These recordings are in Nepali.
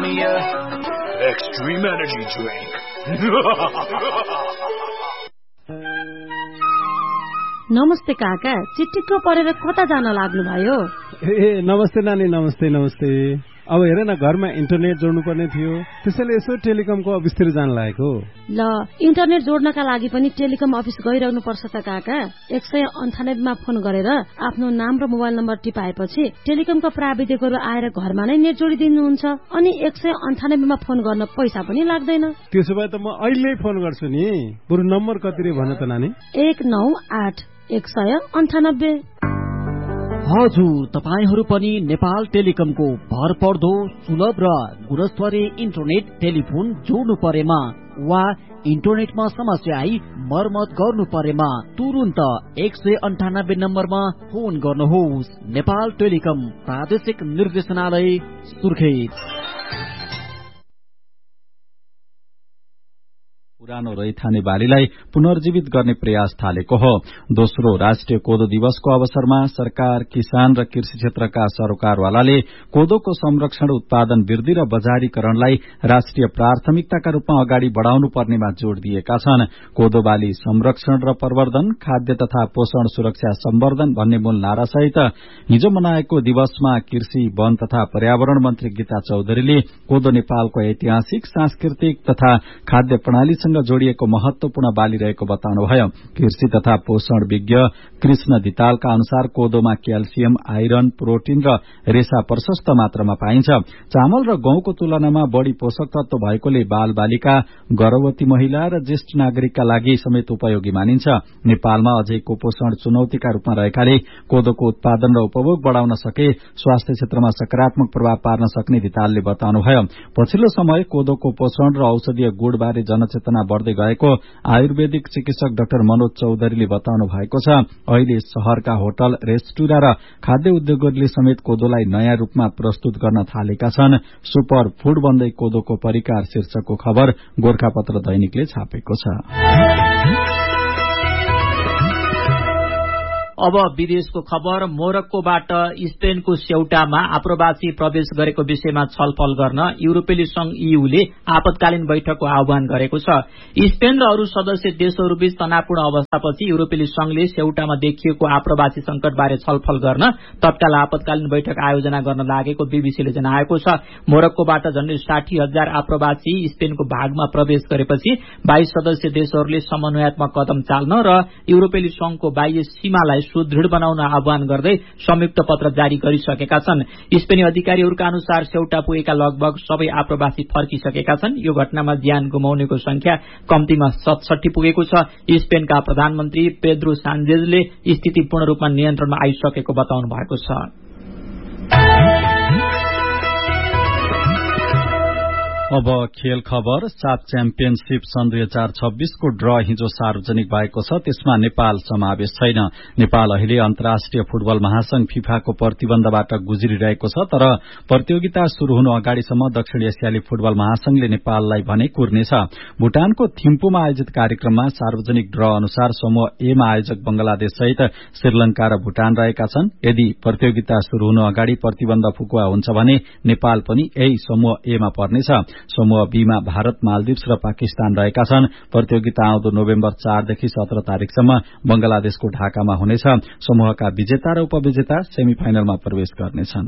Patagonia Extreme Energy Drink. नमस्ते काका, चिट्टिक्क परेर कता जान लाग्नु भयो? ए नमस्ते नानी, नमस्ते नमस्ते। अब हेर न, घरमा इन्टरनेट जोड्नु पर्ने थियो, त्यसैले यसो टेलिकमको अफिसतिर जान लागेको। ल, इन्टरनेट जोड्नका लागि पनि टेलिकम अफिस गइरहनु पर्छ त काका। 198 मा फोन गरेर आफ्नो नाम र मोबाइल नम्बर टिपाएपछि टेलिकमका प्राविधिकहरू आएर घरमा नै नेट जोडिदिनुहुन्छ। अनि 198 मा फोन गर्न पैसा पनि लाग्दैन। त्यसो भए त म अहिले फोन गर्छु नि। बरु नम्बर कति रे भन त नानी? 198-198। हजुर, तपाईहरू पनि नेपाल टेलिकमको भरपर्दो सुलभ र गुणस्तरीय इन्टरनेट टेलिफोन जोड्नु परेमा वा इन्टरनेटमा समस्या आई मर्मत गर्नु परेमा तुरुन्त 198 नम्बरमा फोन गर्नुहोस्। नेपाल टेलिकम प्रादेशिक निर्देशनालय सुर्खेत। पुरानो रैथाने बालीलाई पुनर्जीवित गर्ने प्रयास थालेको हो। दोस्रो राष्ट्रिय कोदो दिवसको अवसरमा सरकार, किसान र कृषि क्षेत्रका सरोकारवालाले कोदोको संरक्षण, उत्पादन वृद्धि र बजारीकरणलाई राष्ट्रिय प्राथमिकताका रूपमा अगाडि बढ़ाउनु पर्नेमा जोड़ दिएका छन्। कोदो बाली संरक्षण र प्रवर्धन, खाद्य तथा पोषण सुरक्षा सम्वर्धन भन्ने मूल नारासहित हिजो मनाएको दिवसमा कृषि, वन तथा पर्यावरण मन्त्री गीता चौधरीले कोदो नेपालको ऐतिहासिक, सांस्कृतिक तथा खाद्य प्रणाली जोडिएको महत्वपूर्ण बाली रहेको बताउनुभयो। कृषि तथा पोषण विज्ञ कृष्ण दितालका अनुसार कोदोमा क्याल्सियम, आइरन, प्रोटिन र रेसा प्रशस्त मात्रामा पाइन्छ। चामल र गहुँको तुलनामा बढ़ी पोषक तत्व भएकोले बाल बालिका, गर्भवती महिला र ज्येष्ठ नागरिकका लागि समेत उपयोगी मानिन्छ। नेपालमा अझै कुपोषण चुनौतीका रूपमा रहेकाले कोदोको उत्पादन र उपभोग बढ़ाउन सके स्वास्थ्य क्षेत्रमा सकारात्मक प्रभाव पार्न सक्ने दितालले बताउनुभयो। पछिल्लो समय कोदोको पोषण र औषधीय गुणबारे जनचेतना बढ़दै गएको आयुर्वेदिक चिकित्सक डाक्टर मनोज चौधरीले बताउनु भएको छ। अहिले शहरका होटल, रेस्टुरा र खाद्य उद्योगहरूले समेत कोदोलाई नयाँ रूपमा प्रस्तुत गर्न थालेका छन्। सुपर फूड बन्दै कोदोको परिकार शीर्षकको खबर गोरखापत्र दैनिकले छापेको छ। अब विदेशको खबर। मोरक्कोबाट स्पेनको सेउटामा आप्रवासी प्रवेश गरेको विषयमा छलफल गर्न युरोपेली संघ ईयूले आपतकालीन बैठकको आह्वान गरेको छ। स्पेन र अरू सदस्य देशहरूबीच तनावपूर्ण अवस्थापछि युरोपेली संघले सेउटामा देखिएको आप्रवासी संकटबारे छलफल गर्न तत्काल आपतकालीन बैठक आयोजना गर्न लागेको बीबीसीले जनाएको छ। मोरक्कोबाट झण्डै 60,000 आप्रवासी स्पेनको भागमा प्रवेश गरेपछि 22 सदस्य देशहरूले समन्वयात्मक कदम चाल्न र युरोपेली संघको बाह्य सीमालाई सुदृढ बनाउन आह्वान गर्दै संयुक्त पत्र जारी गरिसकेका छन्। स्पेनी अधिकारीहरूका अनुसार सेउटा पुगेका लगभग सबै आप्रवासी फर्किसकेका छन्। यो घटनामा ज्यान गुमाउनेको संख्या कम्तीमा 67 पुगेको छ। स्पेनका प्रधानमन्त्री पेद्रो सान्चेजले स्थिति पूर्ण रूपमा नियन्त्रणमा आइसकेको बताउनु भएको छ। अब खेल खबर। साफ च्याम्पियनशीप सन् 2026 को ड्र हिजो सार्वजनिक भएको छ। त्यसमा नेपाल समावेश छैन। नेपाल अहिले अन्तर्राष्ट्रिय फुटबल महासंघ फिफाको प्रतिबन्धबाट गुज्रिरहेको छ। तर प्रतियोगिता शुरू हुनु अगाडिसम्म दक्षिण एसियाली फुटबल महासंघले नेपाललाई भने कुर्नेछ। भूटानको थिम्पूमा आयोजित कार्यक्रममा सार्वजनिक ड्र अनुसार समूह ए मा आयोजक बंगलादेश सहित श्रीलंका र भूटान रहेका छन्। यदि प्रतियोगिता शुरू हुनु अगाडि प्रतिबन्ध फुकुवा हुन्छ भने नेपाल पनि यही समूह ए मा पर्नेछ। समूह बी मा भारत, मालदिप्स र पाकिस्तान रहेका छन्। प्रतियोगिता आउँदो नोभेम्बर 4 देखि 17 तारिकसम्म बंगलादेशको ढाकामा हुनेछ। समूहका विजेता र उपविजेता सेमी फाइनलमा प्रवेश गर्नेछन्।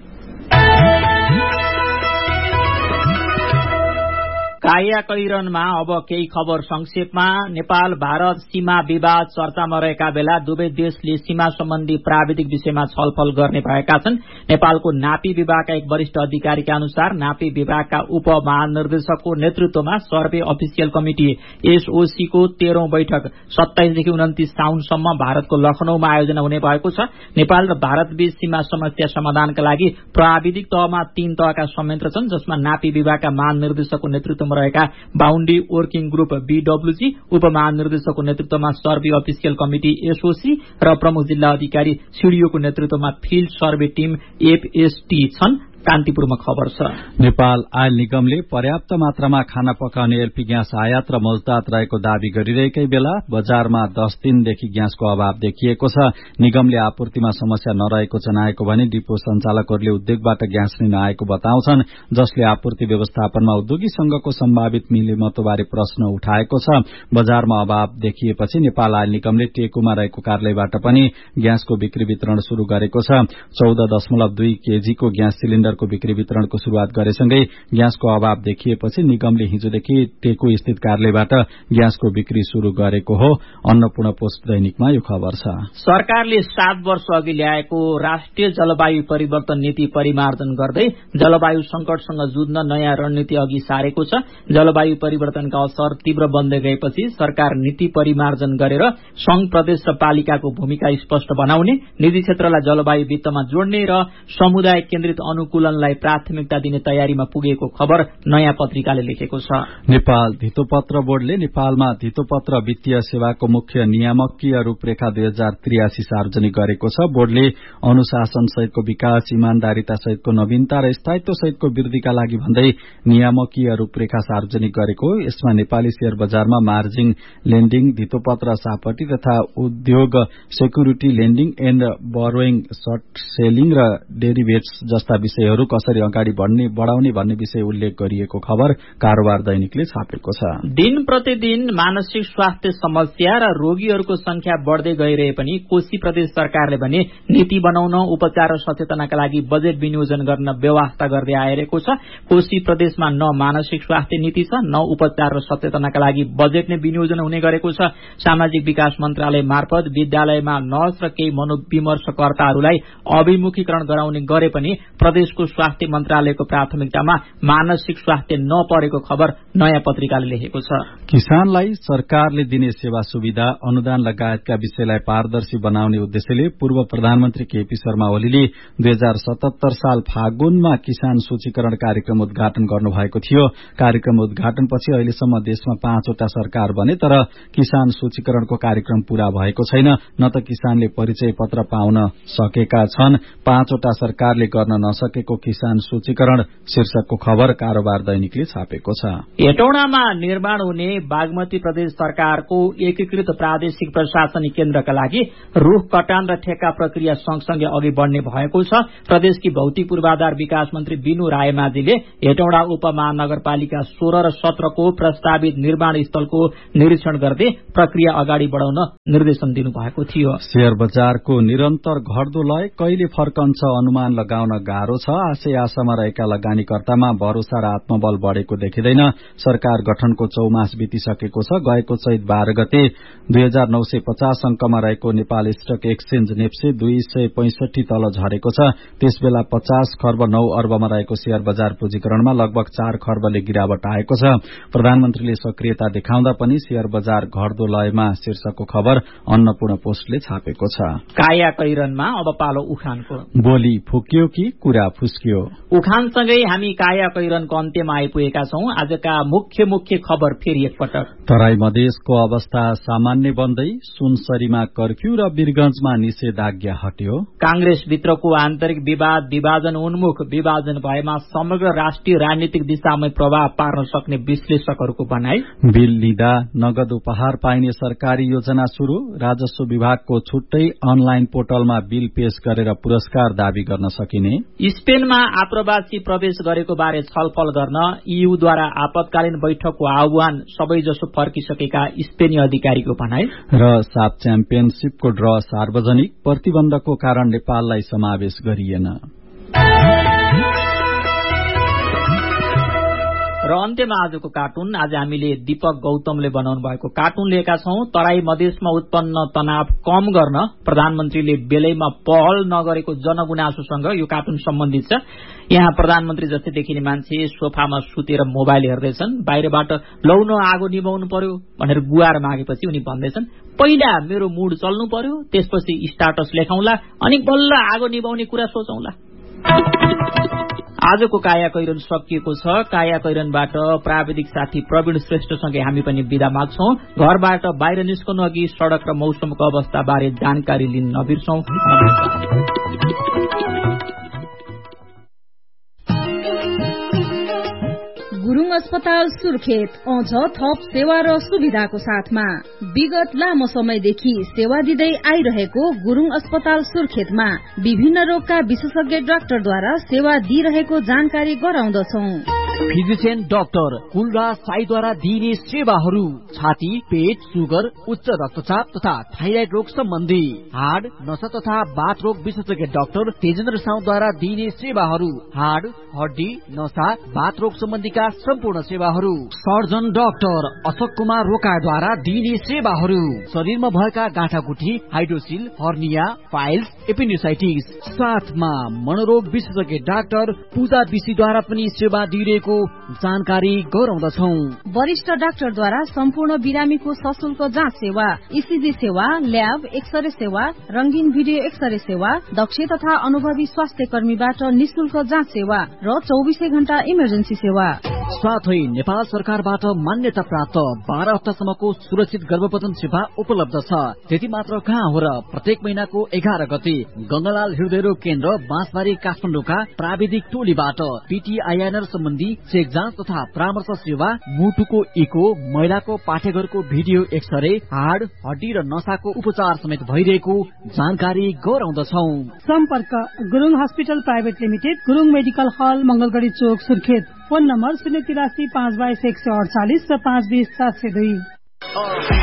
कायाकैरनमा अब केही खबर संक्षेपमा। नेपाल भारत सीमा विवाद चर्चामा रहेका बेला दुवै देशले सीमा सम्बन्धी प्राविधिक विषयमा छलफल गर्ने भएका छन्। नेपालको नापी विभागका एक वरिष्ठ अधिकारीका अनुसार नापी विभागका उप महानिर्देशकको नेतृत्वमा सर्वे अफिसियल कमिटी एसओसी को 13औं बैठक 27 देखि 29 साउनसम्म भारतको लखनऊमा आयोजना हुने भएको छ। नेपाल र भारतबीच सीमा समस्या समाधानका लागि प्राविधिक तहमा 3 तहका संयन्त्र छन्, जसमा नापी विभागका महानिर्देशकको नेतृत्वमा रहेका बाउन्ड्री वर्किङ ग्रुप बीडब्ल्यूजी, उपमहानिर्देशकको नेतृत्वमा सर्वे अफिसियल कमिटी एसओसी र प्रमुख जिल्ला अधिकारी सीडीओको नेतृत्वमा फिल्ड सर्वे टीम एफएसटी छन्। कान्तिपुरमा खबर छ। नेपाल आयल निगमले पर्याप्त मात्रामा खाना पकाउने एलपी ग्यास आयात र मजदात रहेको दावी गरिरहेकै बेला बजारमा 10 दिनदेखि ग्यासको अभाव देखिएको छ। निगमले आपूर्तिमा समस्या नरहेको जनाएको भने डिपो सञ्चालकहरूले उद्योगबाट ग्यास लिन आएको बताउँछन्, जसले आपूर्ति व्यवस्थापनमा उद्योगी संघको सम्भावित मिलेमतोबारे प्रश्न उठाएको छ। बजारमा अभाव देखिएपछि नेपाल आयल निगमले टेकुमा रहेको कार्यालयबाट पनि ग्यासको बिक्री वितरण शुरू गरेको छ। 14.2 केजीको ग्यास सिलिण्डरको बिक्री वितरणको शुरूआत गरेसँगै ग्यासको अभाव देखिएपछि निगमले हिजोदेखि टेकु स्थित कार्यालयबाट ग्यासको बिक्री शुरू गरेको हो। अन्नपूर्ण पोस्ट दैनिकमा यो खबर छ। सरकारले 7 वर्ष अघि ल्याएको राष्ट्रिय जलवायु परिवर्तन नीति परिमार्जन गर्दै जलवायु संकटसँग जुझ्न नयाँ रणनीति अघि सारेको छ। जलवायु परिवर्तनका असर तीव्र बन्दै गएपछि सरकार नीति परिमार्जन गरेर संघ, प्रदेश र पालिकाको भूमिका स्पष्ट बनाउने, निजी क्षेत्रलाई जलवायु वित्तमा जोड्ने र समुदाय केन्द्रित अनुकूलनलाई प्राथमिकता दिने तयारीमा पुगेको खबर नयाँ पत्रिकाले लेखेको छ। नेपाल धितोपत्र बोर्डले नेपालमा धितोपत्र वित्तीय सेवाको मुख्य नियामकीय रूपरेखा 2083 सार्वजनिक गरेको छ। बोर्डले अनुशासन सहितको विकास, इमानदारिता सहितको नवीनता र स्थायित्व सहितको वृद्धिका लागि भन्दै नियामकीय रूपरेखा सार्वजनिक गरेको। यसमा नेपाली शेयर बजारमा मार्जिन लेन्डिङ, धितोपत्र सापटी तथा उद्योग security lending and borrowing, short selling र डेरिभेट्स जस्ता विषयहरू कसरी अगाडि बढ़ाउने भन्ने विषय उल्लेख गरिएको खबर कारोबार दैनिकले छापेको छ। दिन प्रतिदिन मानसिक स्वास्थ्य समस्या र रोगीहरूको संख्या बढ़दै गइरहे पनि कोशी प्रदेश सरकारले भने नीति बनाउन, उपचार र सचेतनाका लागि बजेट विनियोजन गर्न व्यवस्था गर्दै आइरहेको छ। कोशी प्रदेशमा न मानसिक स्वास्थ्य नीति छ, न उपचार र सचेतनाका लागि बजेट नै विनियोजन हुने गरेको छ। सामाजिक विकास मन्त्रालय मार्फत विद्यालयमा नर्स र केही मनोविमर्शकर्ताहरूलाई अभिमुखीकरण गराउने गरे पनि प्रदेशको स्वास्थ्य मन्त्रालयको प्राथमिकतामा मानसिक स्वास्थ्य नपरेको खबर नयाँ पत्रिकाले लेखेको छ। किसानलाई सरकारले दिने सेवा सुविधा, अनुदान लगायतका विषयलाई पारदर्शी बनाउने उद्देश्यले पूर्व प्रधानमन्त्री केपी शर्मा ओलीले 2077 साल फागुनमा किसान सूचीकरण कार्यक्रम उद्घाटन गर्नुभएको थियो। कार्यक्रम उद्घाटनपछि अहिलेसम्म देशमा 5 वटा सरकार बने, तर किसान सूचीकरणको कार्यक्रम पूरा भएको छैन, न त किसानले परिचय पत्र पाउन सकेका छन्। 5 वटा सरकारले गर्न नसकेको किसान सूचीकरण शीर्षकको खबर कारोबार दैनिकले छापेको छ। हेटौडामा निर्माण हुने बागमती प्रदेश सरकारको एकीकृत प्रादेशिक प्रशासनिक केन्द्रका लागि रूख कटान र ठेक्का प्रक्रिया सँगसँगै अघि बढ़ने भएको छ। प्रदेशकी भौतिक पूर्वाधार विकास मन्त्री बिनु रायमाझीले हेटौडा उपमहानगरपालिका 16 र 17 को प्रस्तावित निर्माण स्थलको निरीक्षण गर्दै प्रक्रिया अगाडि बढ़ाउन निर्देशन दिनुभएको थियो। शेयर बजारको निरन्तर घट्दो लय कहिले फर्कन्छ अनुमान लगाउन गाह्रो छ। आशामा रहेका लगानीकर्तामा भरोसा र आत्मबल बढ़ेको देखिँदैन। सरकार गठनको 4 मास बितिसकेको छ। गएको चैत 12 गते 2950 अंकमा रहेको नेपाल स्टक एक्सचेन्ज नेप्से 265 तल झरेको छ। त्यसबेला 50 खर्ब 9 अर्बमा रहेको शेयर बजार पूंजीकरणमा लगभग 4 खर्बले गिरावट आएको छ। प्रधानमन्त्रीले सक्रियता देखाउँदा पनि शेयर बजार घट्दो लयमा शीर्षकको खबर अन्नपूर्ण पोस्टले छापेको छ। काया कैरनमा अब पालो उखानको। बोली फुक्यो कि कुरा फुस्कियो। उखानसँगै हामी काया कैरनको अन्त्यमा आइपुगेका छौं। आजका मुख्य खबर फेरि एकपटक। तराई मधेसको अवस्था सामान्य बन्दै सुनसरीमा कर्फ्यू र वीरगंजमा निषेधाज्ञा हट्यो। कांग्रेस भित्रको आन्तरिक विवाद विभाजन उन्मुख विभाजन भएमा समग्र राष्ट्रिय राजनीतिक दिशामै प्रभाव पार्न सक्ने विश्लेषकहरूको भनाई। बिल लिँदा नगद उपहार पाइने सरकारी योजना शुरू। राजस्व विभागको छुट्टै अनलाइन पोर्टलमा बिल पेश गरेर पुरस्कार दावी गर्न सकिने। स्पेनमा आप्रवासी प्रवेश गरेको बारे छलफल गर्न ईयूद्वारा आपतकालीन बैठकको आह्वान सबैजसो फर्किसकेका स्पेनी अधिकारीको भनाई। र साफ च्याम्पियनशीपको ड्र सार्वजनिक, प्रतिबन्धको कारण नेपाललाई समावेश गरिएन। र अन्त्यमा आजको कार्टुन। आज हामीले दीपक गौतमले बनाउनु भएको कार्टुन लिएका छौं। तराई मधेसमा उत्पन्न तनाव कम गर्न प्रधानमन्त्रीले बेलैमा पहल नगरेको जनगुनासोसँग यो कार्टुन सम्बन्धित छ। यहाँ प्रधानमन्त्री जस्तै देखिने मान्छे सोफामा सुतेर मोबाइल हेर्दैछन्। बाहिरबाट लौ न आगो निभाउनु पर्यो भनेर गुहार मागेपछि उनी भन्दैछन्, पहिला मेरो मुड चल्नु पर्यो, त्यसपछि स्टाटस लेखाउँला, अनि बल्ल आगो निभाउने कुरा सोचौंला। आजको काया कैरन सकिएको छ। काया कैरनबाट प्राविधिक साथी प्रवीण श्रेष्ठसँगै हामी पनि बिदा माग्छौं। घरबाट बाहिर निस्कनु अघि सड़क र मौसमको अवस्था बारे जानकारी लिन नबिर्सौं। गुरुङ अस्पताल सुर्खेत आउँछ थप सेवा र सुविधाको साथमा। विगत लामो समयदेखि सेवा दिँदै आइरहेको गुरुङ अस्पताल सुर्खेतमा विभिन्न रोगका विशेषज्ञ डाक्टरद्वारा सेवा दिइरहेको जानकारी गराउँदछौ। फिजिशियन डाक्टर कुलराज साईद्वारा दिइने सेवाहरू छाती, पेट, सुगर, उच्च रक्तचाप तथा थाइराइड रोग सम्बन्धी, हाड, नसा तथा बाथ रोग विशेषज्ञ डाक्टर तेजेन्द्र साउद्वारा दिइने सेवाहरू, हाड, हड्डी, नसा, बाथ रोग सम्बन्धीका सम्पूर्ण सेवाहरू, सर्जन डाक्टर अशोक कुमार रोकाद्वारा दिइने सेवाहरू, शरीरमा भएका गाँठागुठी, हाइड्रोसिल, हर्निया, पाइल्स, एपेन्डिसाइटिस, साथमा मनोरोग विशेषज्ञ डाक्टर पूजा विशीद्वारा पनि सेवा दिइरहेको जानकारी गराउँदछौ। वरिष्ठ डाक्टरद्वारा सम्पूर्ण बिरामीको सशुल्क जाँच सेवा, इसिजी सेवा, ल्याब, एक्सरे सेवा, रंगीन भिडियो एक्सरे सेवा, दक्ष तथा अनुभवी स्वास्थ्य कर्मीबाट निशुल्क जाँच सेवा र 24 घण्टा इमर्जेन्सी सेवा। साथै नेपाल सरकारबाट मान्यता प्राप्त 12 हप्तासम्मको सुरक्षित गर्भपतन सेवा उपलब्ध छ। त्यति मात्र कहाँ हो र, प्रत्येक महिनाको 11 गते गंगालाल हृदयरोग केन्द्र बाँसबारी काठमाडौँका प्राविधिक टोलीबाट पिटिआइएनआर सम्बन्धी चेक जाँच तथा परामर्श सेवा, मुटुको इको, महिलाको पाठेघरको भिडियो एक्सरे, हाड, हड्डी र नसाको उपचार समेत भइरहेको जानकारी गराउँदछौ। सम्पर्क Gurung hospital private limited, Gurung medical हल, मंगलगढ़ी चोक, सुर्खेत। फोन नम्बर 083 522 148 र 520 702।